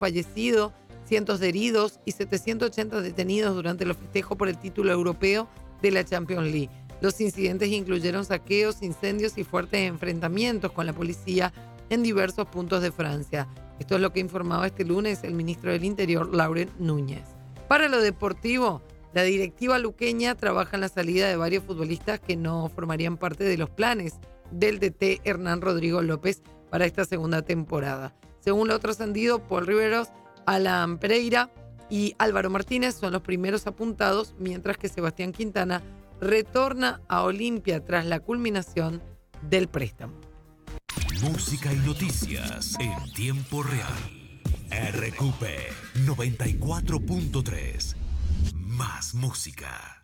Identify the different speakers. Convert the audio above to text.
Speaker 1: fallecido, cientos de heridos y 780 detenidos durante los festejos por el título europeo de la Champions League. Los incidentes incluyeron saqueos, incendios y fuertes enfrentamientos con la policía en diversos puntos de Francia. Esto es lo que informaba este lunes el ministro del Interior, Laurent Núñez. Para lo deportivo, la directiva luqueña trabaja en la salida de varios futbolistas que no formarían parte de los planes del DT Hernán Rodrigo López para esta segunda temporada. Según lo trascendido, Paul Riveros, Alan Pereira y Álvaro Martínez son los primeros apuntados, mientras que Sebastián Quintana retorna a Olimpia tras la culminación del préstamo.
Speaker 2: Música y noticias en tiempo real. RQP 94.3. Más música.